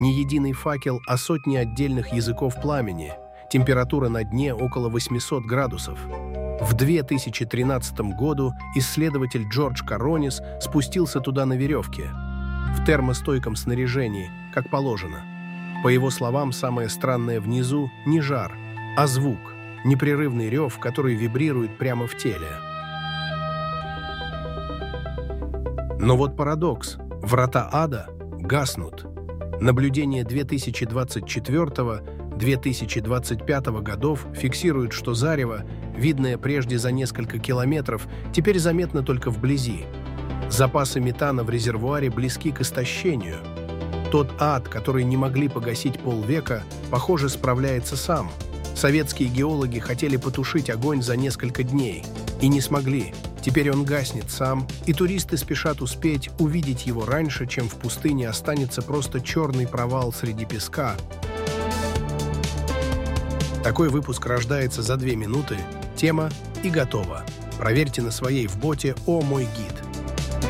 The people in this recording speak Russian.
Не единый факел, а сотни отдельных языков пламени. Температура на дне около 800 градусов. В 2013 году исследователь Джордж Каронис спустился туда на веревке, в термостойком снаряжении, как положено. По его словам, самое странное внизу не жар, а звук, непрерывный рев, который вибрирует прямо в теле. Но вот парадокс. Врата ада гаснут. Наблюдения 2024-2025 годов фиксируют, что зарево, видное прежде за несколько километров, теперь заметно только вблизи. Запасы метана в резервуаре близки к истощению. Тот ад, который не могли погасить полвека, похоже, справляется сам. Советские геологи хотели потушить огонь за несколько дней и не смогли. Теперь он гаснет сам, и туристы спешат успеть увидеть его раньше, чем в пустыне останется просто черный провал среди песка. Такой выпуск рождается за 2 минуты. Тема и готово. Проверьте на своей в боте «О, мой гид».